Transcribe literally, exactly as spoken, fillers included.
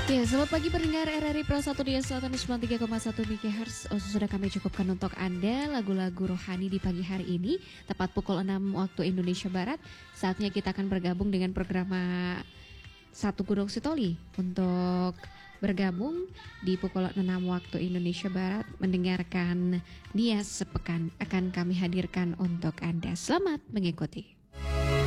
Ya, selamat pagi pendengar R R I Pro satu Dia Selatan sembilan puluh tiga koma satu MHz. Oh, sudah kami cukupkan untuk Anda lagu-lagu rohani di pagi hari ini. Tepat pukul enam waktu Indonesia Barat. Saatnya kita akan bergabung dengan program Satu Gunung Sitoli. Untuk bergabung di pukul enam waktu Indonesia Barat, mendengarkan Nias Sepekan akan kami hadirkan untuk Anda. Selamat mengikuti.